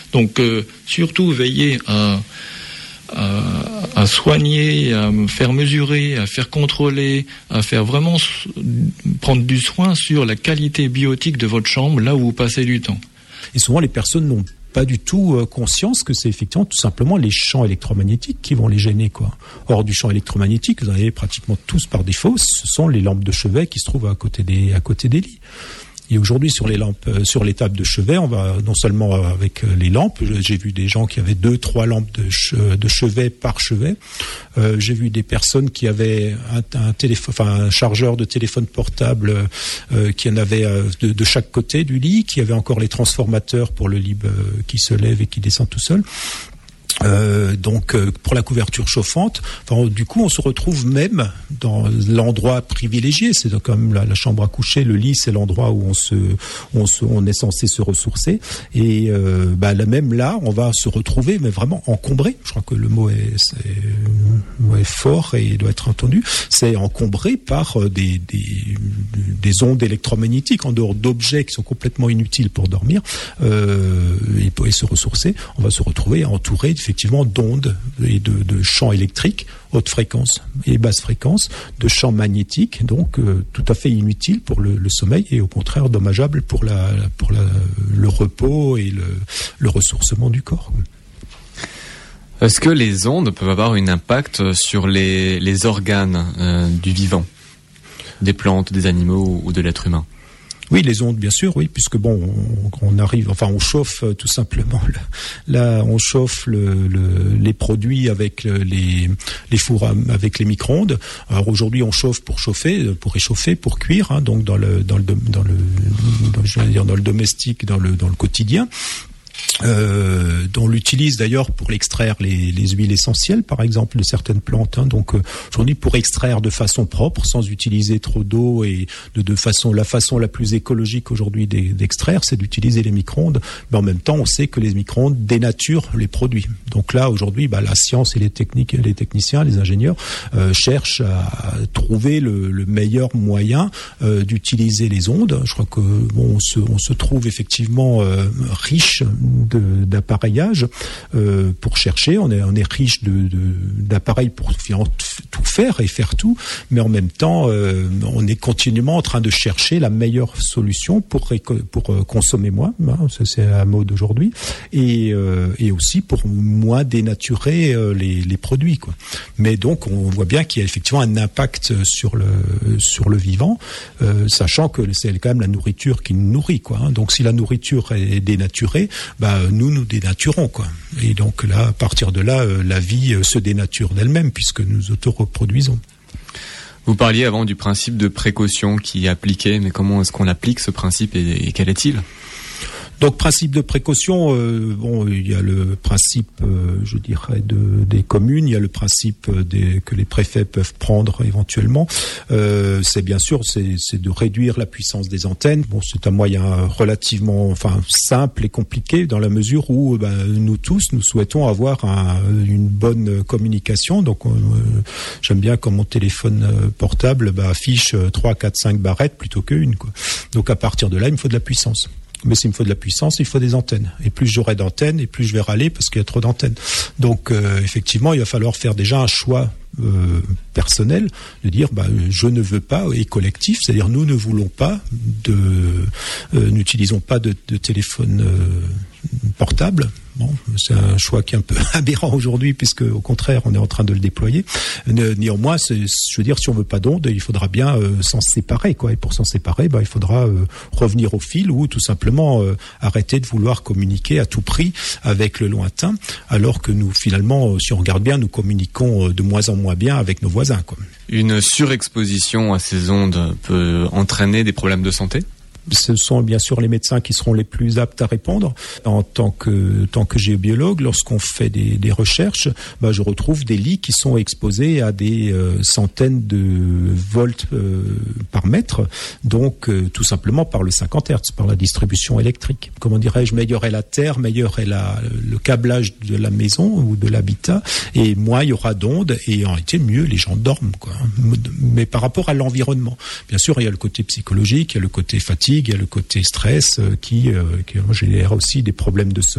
Donc surtout veiller à soigner, à faire mesurer, à faire contrôler, à faire vraiment prendre du soin sur la qualité biotique de votre chambre là où vous passez du temps. Et souvent les personnes n'ont pas du tout conscience que c'est effectivement tout simplement les champs électromagnétiques qui vont les gêner, quoi. Hors du champ électromagnétique, vous en avez pratiquement tous par défaut, ce sont les lampes de chevet qui se trouvent à côté des lits. Et aujourd'hui, sur les lampes, sur les tables de chevet, on va non seulement avec les lampes. J'ai vu des gens qui avaient 2-3 lampes de chevet par chevet. J'ai vu des personnes qui avaient un chargeur de téléphone portable qui en avait de chaque côté du lit, qui avait encore les transformateurs pour le lit qui se lève et qui descend tout seul. Donc pour la couverture chauffante, du coup on se retrouve même dans l'endroit privilégié, c'est comme la chambre à coucher, le lit c'est l'endroit où on est censé se ressourcer, et même là on va se retrouver mais vraiment encombré, je crois que le mot est fort et doit être entendu, c'est encombré par des ondes électromagnétiques en dehors d'objets qui sont complètement inutiles pour dormir et se ressourcer. On va se retrouver entouré effectivement d'ondes et de champs électriques, haute fréquence et basse fréquence, de champs magnétiques, donc tout à fait inutiles pour le sommeil et au contraire dommageables pour le repos et le ressourcement du corps. Est-ce que les ondes peuvent avoir un impact sur les organes du vivant, des plantes, des animaux ou de l'être humain ? Oui, les ondes, bien sûr, oui, puisque on chauffe tout simplement. Là, on chauffe les produits avec les fours avec les micro-ondes. Alors aujourd'hui, on chauffe pour réchauffer, pour cuire, hein, donc dans le domestique, dans le quotidien. On l'utilise d'ailleurs pour extraire les huiles essentielles, par exemple, de certaines plantes. Hein. Donc aujourd'hui, pour extraire de façon propre, sans utiliser trop d'eau et la façon la plus écologique aujourd'hui d'extraire, c'est d'utiliser les micro-ondes. Mais en même temps, on sait que les micro-ondes dénaturent les produits. Donc là, aujourd'hui, la science et les techniciens, les ingénieurs cherchent à trouver le meilleur moyen d'utiliser les ondes. Je crois que on se trouve effectivement riche d'appareillage pour chercher. On est riche d'appareils pour tout faire et faire tout, mais en même temps, on est continuellement en train de chercher la meilleure solution pour consommer moins. Hein, ça c'est la mode aujourd'hui, et aussi pour moins dénaturer les produits, quoi. Mais donc, on voit bien qu'il y a effectivement un impact sur le vivant, sachant que c'est quand même la nourriture qui nous nourrit, quoi. Hein. Donc, si la nourriture est dénaturée, nous dénaturons, quoi. Et donc là, à partir de là, la vie se dénature d'elle-même puisque nous auto-reproduisons. Vous parliez avant du principe de précaution qui est appliqué, mais comment est-ce qu'on applique ce principe et quel est-il ? Donc, principe de précaution, il y a le principe, je dirais, des communes, il y a le principe que les préfets peuvent prendre éventuellement. C'est bien sûr, c'est de réduire la puissance des antennes. Bon, c'est un moyen relativement, simple et compliqué dans la mesure où, nous tous, nous souhaitons avoir une bonne communication. Donc, j'aime bien quand mon téléphone portable affiche 3, 4, 5 barrettes plutôt qu'une, quoi. Donc, à partir de là, il me faut de la puissance. Mais s'il me faut de la puissance, il faut des antennes. Et plus j'aurai d'antennes, et plus je vais râler parce qu'il y a trop d'antennes. Donc, effectivement, il va falloir faire déjà un choix personnel, de dire je ne veux pas, et collectif, c'est-à-dire nous ne voulons pas n'utilisons pas de téléphone portable. Bon, c'est un choix qui est un peu aberrant aujourd'hui puisque au contraire on est en train de le déployer. Néanmoins, je veux dire, si on veut pas d'onde, il faudra bien s'en séparer, quoi. Et pour s'en séparer, il faudra revenir au fil ou tout simplement arrêter de vouloir communiquer à tout prix avec le lointain, alors que nous finalement, si on regarde bien, nous communiquons de moins en moins bien avec nos voisins, quoi. Une surexposition à ces ondes peut entraîner des problèmes de santé ? Ce sont bien sûr les médecins qui seront les plus aptes à répondre. En tant que géobiologue, lorsqu'on fait des recherches, je retrouve des lits qui sont exposés à des centaines de volts par mètre, donc tout simplement par le 50 Hz, par la distribution électrique. Comment dirais-je, meilleure est la terre, meilleur est le câblage de la maison ou de l'habitat, et moins il y aura d'ondes, et en réalité mieux les gens dorment, quoi. Mais par rapport à l'environnement, bien sûr, il y a le côté psychologique, il y a le côté fatigue, il y a le côté stress qui génère aussi des problèmes de sommeil.